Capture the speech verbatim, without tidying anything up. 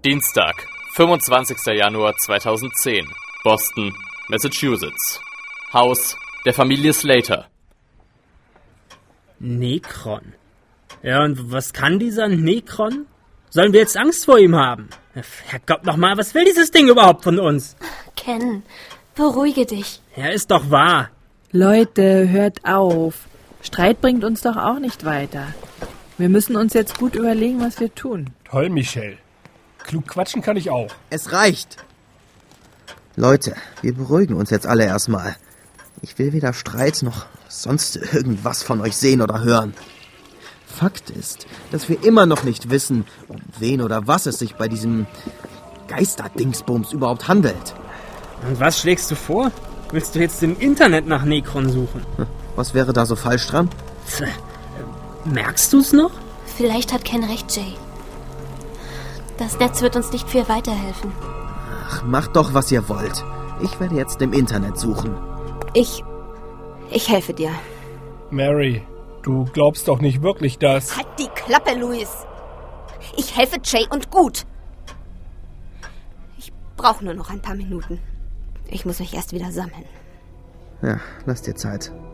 Dienstag, fünfundzwanzigster Januar zweitausendzehn, Boston, Massachusetts. Haus der Familie Slater. Necron. Ja, und was kann dieser Necron? Sollen wir jetzt Angst vor ihm haben? Herrgott nochmal, was will dieses Ding überhaupt von uns? Ken, beruhige dich. Ja, ist doch wahr. Leute, hört auf. Streit bringt uns doch auch nicht weiter. Wir müssen uns jetzt gut überlegen, was wir tun. Toll, Michelle. Klug quatschen kann ich auch. Es reicht. Leute, wir beruhigen uns jetzt alle erstmal. Ich will weder Streit noch sonst irgendwas von euch sehen oder hören. Fakt ist, dass wir immer noch nicht wissen, um wen oder was es sich bei diesem Geisterdingsbums überhaupt handelt. Und was schlägst du vor? Willst du jetzt im Internet nach Necron suchen? Was wäre da so falsch dran? Tja, merkst du's noch? Vielleicht hat Ken recht, Jay. Das Netz wird uns nicht viel weiterhelfen. Ach, macht doch, was ihr wollt. Ich werde jetzt im Internet suchen. Ich... ich helfe dir. Mary, du glaubst doch nicht wirklich, dass... Halt die Klappe, Louis. Ich helfe Jay und gut. Ich brauche nur noch ein paar Minuten. Ich muss mich erst wieder sammeln. Ja, lass dir Zeit.